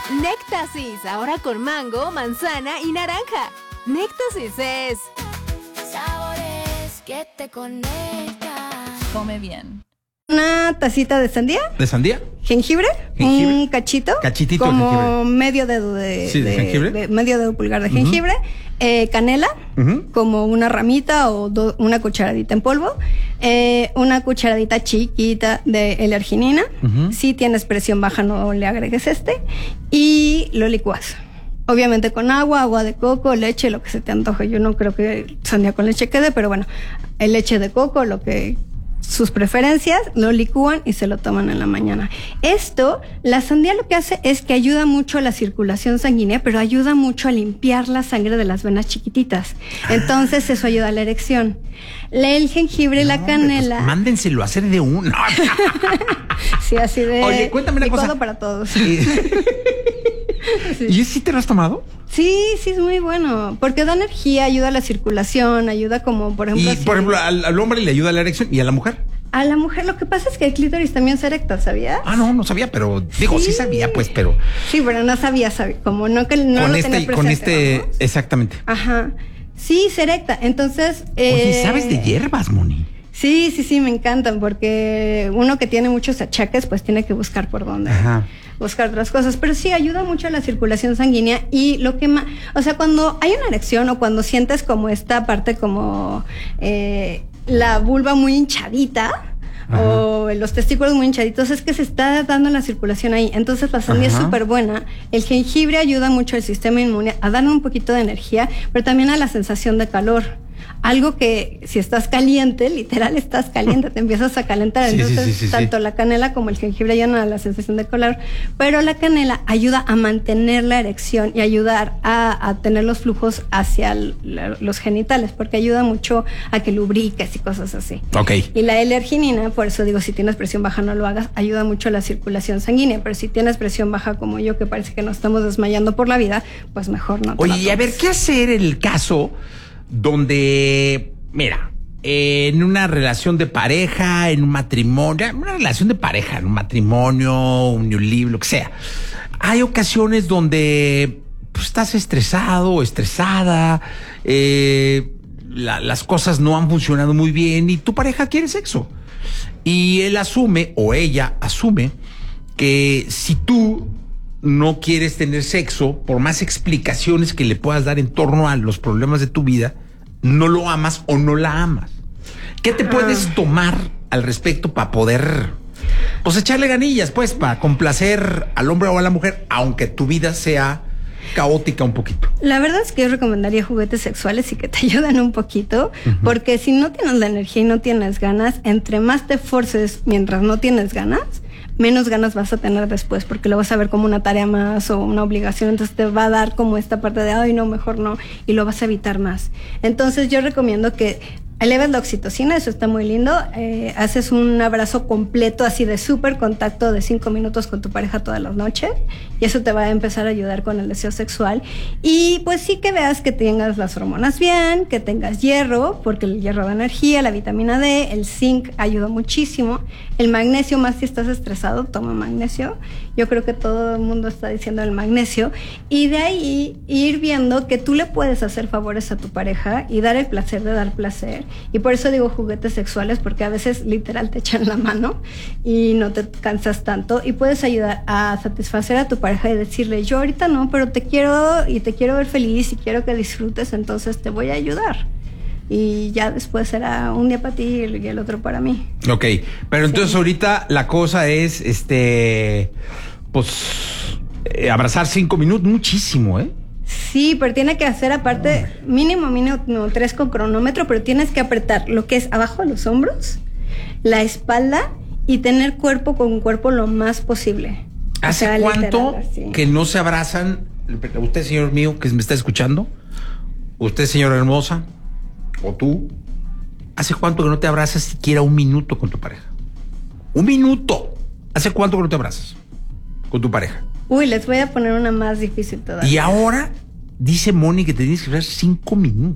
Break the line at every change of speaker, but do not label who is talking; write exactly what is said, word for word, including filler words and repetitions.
Néctasis, ahora con mango, manzana y naranja. Néctasis es...
sabores que te conectan.
Come bien.
Una tacita de sandía.
¿De sandía?
Jengibre,
jengibre.
un cachito.
Cachitito
como
de jengibre.
medio dedo de,
Sí, de
de
jengibre.
de- medio dedo pulgar de jengibre. Uh-huh. eh, canela, uh-huh. como una ramita o do, una cucharadita en polvo. Eh, una cucharadita chiquita de L-arginina. Uh-huh. Si tienes presión baja, no le agregues este. Y lo licuas. Obviamente con agua, agua de coco, leche, lo que se te antoje. Yo no creo que sandía con leche quede, pero bueno, el leche de coco, lo que sus preferencias, lo licúan y se lo toman en la mañana. Esto, la sandía lo que hace es que ayuda mucho a la circulación sanguínea, pero ayuda mucho a limpiar la sangre de las venas chiquititas. Entonces eso ayuda a la erección. El jengibre y no, la canela.
Pues mándenselo a hacer de uno.
Sí, así de.
Oye, cuéntame una cosa.
para todos.
Sí. ¿Y sí te lo has tomado?
Sí, sí, es muy bueno, porque da energía, ayuda a la circulación, ayuda como, por ejemplo...
Y,
así,
por ejemplo, al, al hombre le ayuda a la erección y a la mujer.
A la mujer, lo que pasa es que el clítoris también se erecta, ¿sabías?
Ah, no, no sabía, pero digo, sí, sí sabía, pues, pero...
Sí, pero no sabía, sabía como no que no
con
lo
este,
tenía presente,
con este,
vamos.
exactamente.
Ajá, sí, se erecta, entonces...
Oye,
eh,
¿sabes de hierbas, Moni?
Sí, sí, sí, me encantan, porque uno que tiene muchos achaques, pues tiene que buscar por dónde...
Ajá.
buscar otras cosas, pero sí ayuda mucho a la circulación sanguínea y lo que más, o sea, cuando hay una erección o cuando sientes como esta parte como eh, la vulva muy hinchadita, ajá, o los testículos muy hinchaditos, es que se está dando la circulación ahí. Entonces la sandía, ajá, es súper buena. El jengibre ayuda mucho al sistema inmune a darle un poquito de energía, pero también a la sensación de calor. Algo que si estás caliente, literal estás caliente, te empiezas a calentar.
Sí,
Entonces,
sí, sí, sí,
tanto
sí.
la canela como el jengibre ayudan a la sensación de calor, pero la canela ayuda a mantener la erección y ayudar a, a tener los flujos hacia el, la, los genitales, porque ayuda mucho a que lubriques y cosas así.
Ok.
Y la L-arginina, por eso digo, si tienes presión baja no lo hagas, ayuda mucho a la circulación sanguínea, pero si tienes presión baja como yo, que parece que nos estamos desmayando por la vida, pues mejor no te
Oye,
la
y a ver, ¿qué hacer en el caso donde, mira, eh, en una relación de pareja, en un matrimonio, una relación de pareja, en un matrimonio, un new live, lo que sea, hay ocasiones donde pues, estás estresado o estresada, eh, la, las cosas no han funcionado muy bien y tu pareja quiere sexo. Y él asume, o ella asume, que si tú no quieres tener sexo, por más explicaciones que le puedas dar en torno a los problemas de tu vida, no lo amas o no la amas. ¿Qué te puedes tomar al respecto para poder, pues, echarle ganillas, pues, para complacer al hombre o a la mujer, aunque tu vida sea caótica un poquito?
La verdad es que yo recomendaría juguetes sexuales y que te ayuden un poquito, uh-huh, porque si no tienes la energía y no tienes ganas, entre más te forces mientras no tienes ganas, menos ganas vas a tener después, porque lo vas a ver como una tarea más o una obligación, entonces te va a dar como esta parte de, ay, no, mejor no, y lo vas a evitar más. Entonces yo recomiendo que eleves la oxitocina, eso está muy lindo, eh, haces un abrazo completo así de súper contacto de cinco minutos con tu pareja todas las noches y eso te va a empezar a ayudar con el deseo sexual y pues sí que veas que tengas las hormonas bien, que tengas hierro, porque el hierro da energía, la vitamina D, el zinc ayuda muchísimo, el magnesio, más si estás estresado, toma magnesio, yo creo que todo el mundo está diciendo el magnesio y de ahí ir viendo que tú le puedes hacer favores a tu pareja y dar el placer de dar placer. Y por eso digo juguetes sexuales, porque a veces literal te echan la mano y no te cansas tanto y puedes ayudar a satisfacer a tu pareja y decirle, yo ahorita no, pero te quiero y te quiero ver feliz y quiero que disfrutes, entonces te voy a ayudar. Y ya después será un día para ti y el otro para mí.
Ok, pero entonces sí, ahorita la cosa es, este, pues, eh, abrazar cinco minutos, muchísimo, ¿eh?
Sí, pero tiene que hacer aparte mínimo, mínimo no, tres con cronómetro, pero tienes que apretar lo que es abajo de los hombros, la espalda y tener cuerpo con cuerpo lo más posible.
¿Hace o sea, cuánto literal, que no se abrazan? Usted, señor mío, que me está escuchando, usted, señora hermosa, o tú, ¿hace cuánto que no te abrazas siquiera un minuto con tu pareja? Un minuto. ¿Hace cuánto que no te abrazas con tu pareja?
Uy, les voy a poner una más difícil todavía.
Y ahora dice Moni que te tienes que abrazar cinco minutos.